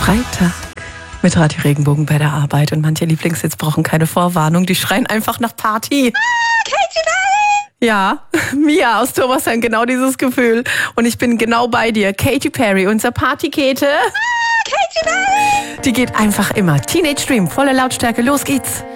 Freitag mit Radio Regenbogen bei der Arbeit und manche Lieblingshits brauchen keine Vorwarnung, die schreien einfach nach Party. Katy Perry! Ja, Mia aus Thomasheim, genau dieses Gefühl. Und ich bin genau bei dir. Katy Perry, unser Partykete. Katy Perry! Die geht einfach immer. Teenage Dream, volle Lautstärke, los geht's.